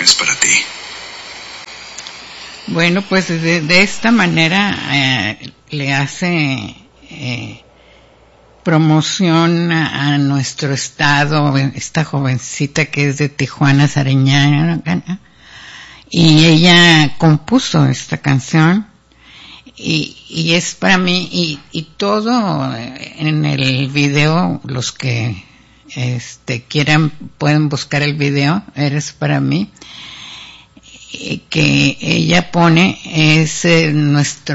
es para ti. Bueno, pues de esta manera le hace promoción a nuestro estado, esta jovencita que es de Tijuana, Sariñana, y ella compuso esta canción y es para mí y todo en el video, los que quieran pueden buscar el video, Eres para mí, que ella pone es nuestro